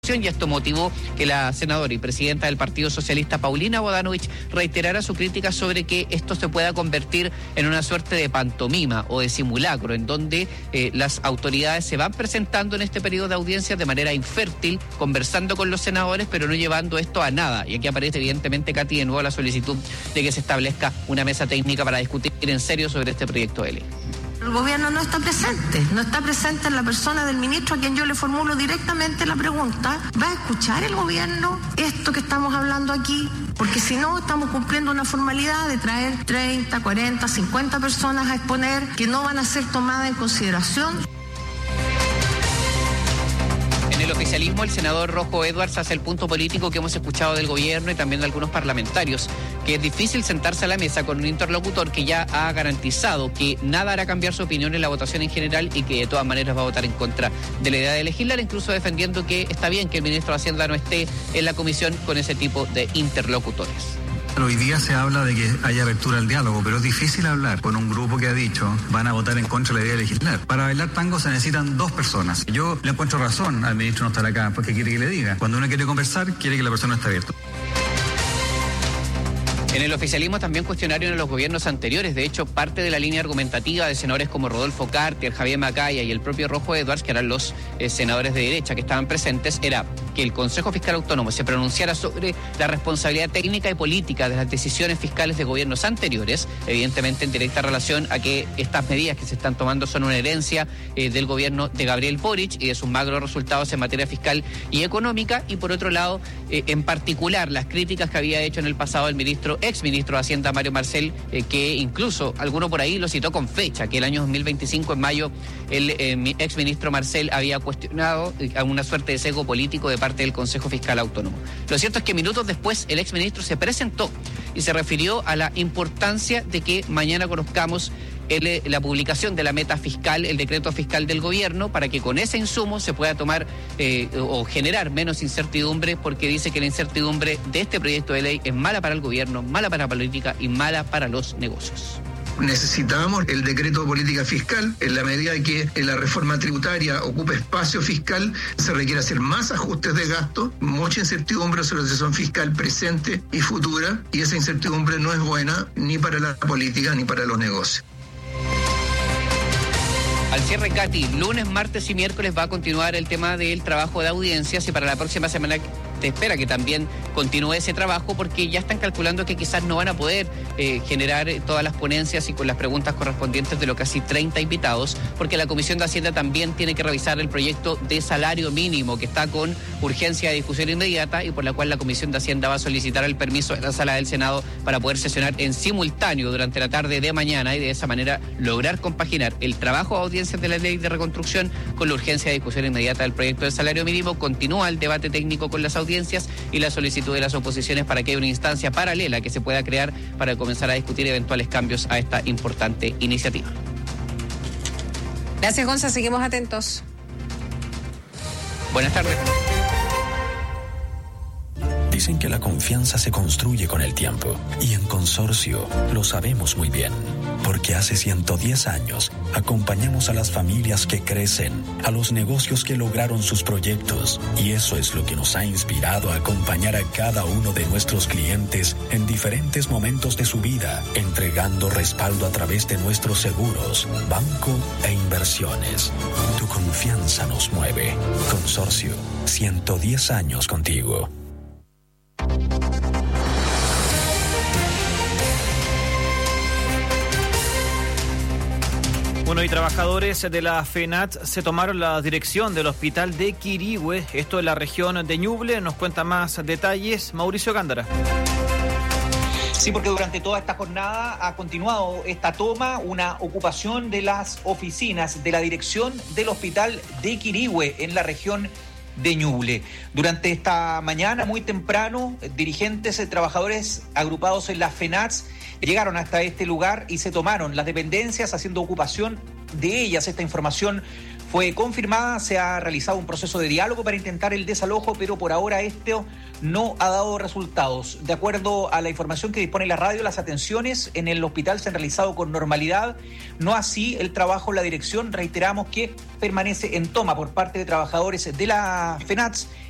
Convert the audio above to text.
Y esto motivó que la senadora y presidenta del Partido Socialista, Paulina Bodanovich, reiterara su crítica sobre que esto se pueda convertir en una suerte de pantomima o de simulacro, en donde las autoridades se van presentando en este periodo de audiencias de manera infértil, conversando con los senadores, pero no llevando esto a nada. Y aquí aparece evidentemente, Katy, de nuevo la solicitud de que se establezca una mesa técnica para discutir en serio sobre este proyecto de ley. El gobierno no está presente en la persona del ministro a quien yo le formulo directamente la pregunta. ¿Va a escuchar el gobierno esto que estamos hablando aquí? Porque si no, estamos cumpliendo una formalidad de traer 30, 40, 50 personas a exponer que no van a ser tomadas en consideración. En el oficialismo, el senador Rojo Edwards hace el punto político que hemos escuchado del gobierno y también de algunos parlamentarios, que es difícil sentarse a la mesa con un interlocutor que ya ha garantizado que nada hará cambiar su opinión en la votación en general y que de todas maneras va a votar en contra de la idea de legislar, incluso defendiendo que está bien que el ministro de Hacienda no esté en la comisión con ese tipo de interlocutores. Hoy día se habla de que haya apertura al diálogo, pero es difícil hablar con un grupo que ha dicho van a votar en contra de la idea de legislar. Para bailar tango se necesitan dos personas. Yo le encuentro razón al ministro no estar acá porque quiere que le diga. Cuando uno quiere conversar, quiere que la persona esté abierta. En el oficialismo también cuestionaron a los gobiernos anteriores. De hecho, parte de la línea argumentativa de senadores como Rodolfo Carter, Javier Macaya y el propio Rojo Edwards, que eran los senadores de derecha que estaban presentes, era que el Consejo Fiscal Autónomo se pronunciara sobre la responsabilidad técnica y política de las decisiones fiscales de gobiernos anteriores, evidentemente en directa relación a que estas medidas que se están tomando son una herencia del gobierno de Gabriel Boric y de sus magros resultados en materia fiscal y económica, y por otro lado, en particular, las críticas que había hecho en el pasado el exministro de Hacienda, Mario Marcel, que incluso alguno por ahí lo citó con fecha, que el año 2025, en mayo, el exministro Marcel había cuestionado una suerte de sesgo político de parte del Consejo Fiscal Autónomo. Lo cierto es que minutos después el exministro se presentó y se refirió a la importancia de que mañana conozcamos la publicación de la meta fiscal, el decreto fiscal del gobierno, para que con ese insumo se pueda tomar o generar menos incertidumbre, porque dice que la incertidumbre de este proyecto de ley es mala para el gobierno, mala para la política y mala para los negocios. Necesitamos el decreto de política fiscal. En la medida que la reforma tributaria ocupe espacio fiscal, se requiere hacer más ajustes de gasto, mucha incertidumbre sobre la situación fiscal presente y futura, y esa incertidumbre no es buena ni para la política ni para los negocios. Al cierre, Katy, lunes, martes y miércoles va a continuar el tema del trabajo de audiencias, y para la próxima semana te espera que también continúe ese trabajo, porque ya están calculando que quizás no van a poder generar todas las ponencias y con las preguntas correspondientes de los casi 30 invitados, porque la Comisión de Hacienda también tiene que revisar el proyecto de salario mínimo que está con urgencia de discusión inmediata y por la cual la Comisión de Hacienda va a solicitar el permiso de la Sala del Senado para poder sesionar en simultáneo durante la tarde de mañana y de esa manera lograr compaginar el trabajo de audiencias de la ley de reconstrucción con la urgencia de discusión inmediata del proyecto de salario mínimo. Continúa el debate técnico con las audiencias y la solicitud de las oposiciones para que haya una instancia paralela que se pueda crear para comenzar a discutir eventuales cambios a esta importante iniciativa. Gracias, Gonza. Seguimos atentos. Buenas tardes. Dicen que la confianza se construye con el tiempo y en Consorcio lo sabemos muy bien, porque hace 110 años acompañamos a las familias que crecen, a los negocios que lograron sus proyectos, y eso es lo que nos ha inspirado a acompañar a cada uno de nuestros clientes en diferentes momentos de su vida, entregando respaldo a través de nuestros seguros, banco e inversiones. Tu confianza nos mueve. Consorcio, 110 años contigo. Bueno, y trabajadores de la FENATS se tomaron la dirección del hospital de Quirihue, esto en la región de Ñuble. Nos cuenta más detalles Mauricio Gándara. Sí, porque durante toda esta jornada ha continuado esta toma, una ocupación de las oficinas de la dirección del hospital de Quirihue en la región de Ñuble. Durante esta mañana, muy temprano, dirigentes, trabajadores agrupados en la FENATS llegaron hasta este lugar y se tomaron las dependencias haciendo ocupación de ellas. Esta información fue confirmada, se ha realizado un proceso de diálogo para intentar el desalojo, pero por ahora esto no ha dado resultados. De acuerdo a la información que dispone la radio, las atenciones en el hospital se han realizado con normalidad, no así el trabajo en la dirección. Reiteramos que permanece en toma por parte de trabajadores de la FENATS